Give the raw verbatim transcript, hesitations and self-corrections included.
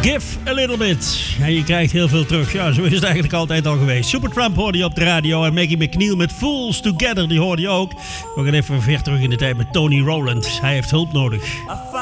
Give a little bit. En je krijgt heel veel terug. Ja, zo is het eigenlijk altijd al geweest. Supertramp hoorde je op de radio. En Maggie McNeil met Fools Together, die hoorde je ook. We gaan even ver terug in de tijd met Tony Rowland. Hij heeft hulp nodig.